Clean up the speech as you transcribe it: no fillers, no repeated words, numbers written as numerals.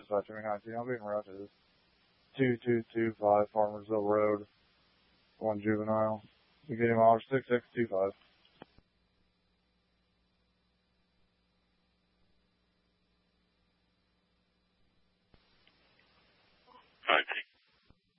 dispatch 19. I'll be en route to 2225 Farmersville Road, 1 juvenile. Beginning mileage 6625.